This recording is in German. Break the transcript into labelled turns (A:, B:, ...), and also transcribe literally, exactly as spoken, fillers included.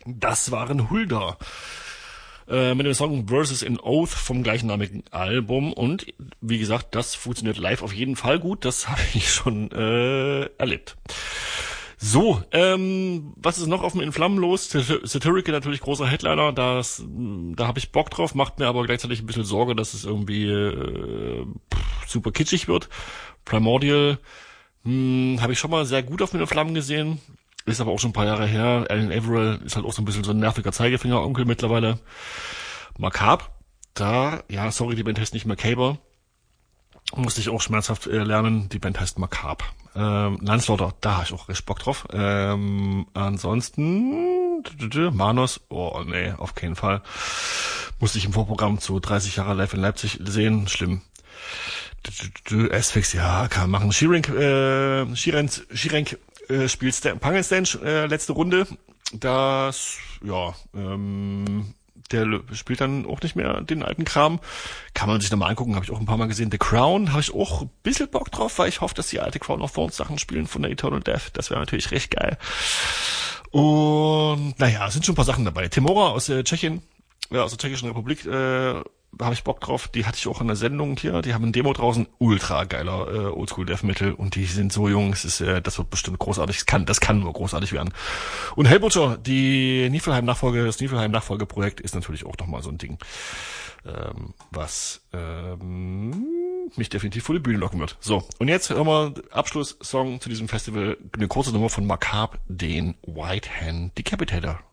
A: Das waren Hulda. Äh, mit dem Song Versus in Oath vom gleichnamigen Album. Und wie gesagt, das funktioniert live auf jeden Fall gut. Das habe ich schon äh, erlebt. So, ähm, was ist noch auf dem In Flammen los? Satirical natürlich großer Headliner, das, da habe ich Bock drauf, macht mir aber gleichzeitig ein bisschen Sorge, dass es irgendwie äh, pff, super kitschig wird. Primordial hm, habe ich schon mal sehr gut auf In Flammen gesehen, ist aber auch schon ein paar Jahre her. Alan Averill ist halt auch so ein bisschen so ein nerviger Zeigefinger-Onkel mittlerweile. Macabre, da, ja, sorry, die Band heißt nicht Macabre. Musste ich auch schmerzhaft äh, lernen. Die Band heißt Macabre. Ähm, Landslaughter, da habe ich auch richtig Bock drauf. Ähm, ansonsten Manos, oh nee, auf keinen Fall. Musste ich im Vorprogramm zu dreißig Jahre live in Leipzig sehen. Schlimm. S-Fix, ja, kann man machen. Shirenk, äh, Shirenk, Shirenk äh, spielt St- Pangelstange, äh, letzte Runde. Das, ja, ähm, der spielt dann auch nicht mehr den alten Kram. Kann man sich nochmal angucken, habe ich auch ein paar Mal gesehen. The Crown habe ich auch ein bisschen Bock drauf, weil ich hoffe, dass die alte Crown of Thorns Sachen spielen von der Eternal Death. Das wäre natürlich recht geil. Und naja, es sind schon ein paar Sachen dabei. Timora aus äh, Tschechien, ja, aus der Tschechischen Republik, äh, habe ich Bock drauf. Die hatte ich auch in der Sendung hier. Die haben ein Demo draußen. Ultra geiler äh, Oldschool Death Metal. Und die sind so jung. Es ist, äh, das wird bestimmt großartig. Das kann, das kann nur großartig werden. Und Hellbutcher, die Niflheim-Nachfolge, das Niflheim-Nachfolgeprojekt ist natürlich auch nochmal so ein Ding, ähm, was ähm, mich definitiv vor die Bühne locken wird. So, und jetzt hören wir Abschlusssong zu diesem Festival. Eine kurze Nummer von Macabre, den White Hand Decapitator.